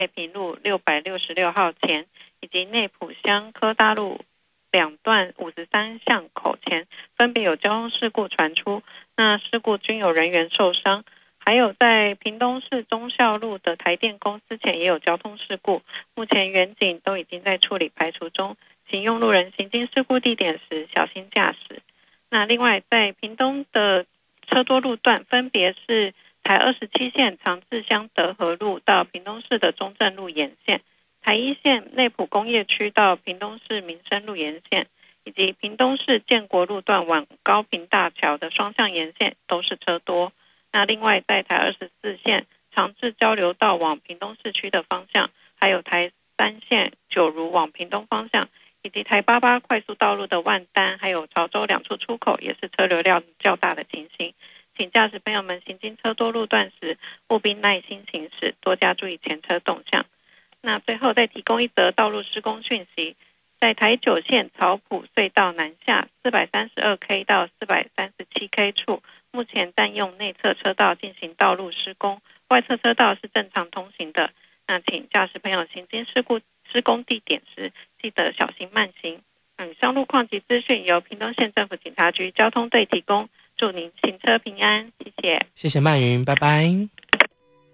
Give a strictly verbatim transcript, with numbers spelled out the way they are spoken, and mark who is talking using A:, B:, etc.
A: 太平路六百六十六号前，以及内埔乡科大路两段五十三巷口前，分别有交通事故传出，那事故均有人员受伤。还有在屏东市忠孝路的台电公司前也有交通事故，目前远警都已经在处理排除中，请用路人行经事故地点时小心驾驶。那另外在屏东的车多路段分别是台二十七线长治乡德和路到屏东市的中正路沿线，台一线内埔工业区到屏东市民生路沿线，以及屏东市建国路段往高屏大桥的双向沿线都是车多。那另外在台二十四线长治交流道往屏东市区的方向，还有台三线九如往屏东方向，以及台八八快速道路的万丹还有潮州两处出口也是车流量较大的情形，请驾驶朋友们行经车多路段时务必耐心行驶，多加注意前车动向。那最后再提供一则道路施工讯息，在台九线草埔隧道南下 四百三十二 K 到 四百三十七 K 处，目前占用内侧车道进行道路施工，外侧车道是正常通行的。那请驾驶朋友行经事故施工地点时记得小心慢行。以上路况及资讯由屏东县政府警察局交通队提供，祝您行车平安，谢谢。
B: 谢谢曼云，拜拜。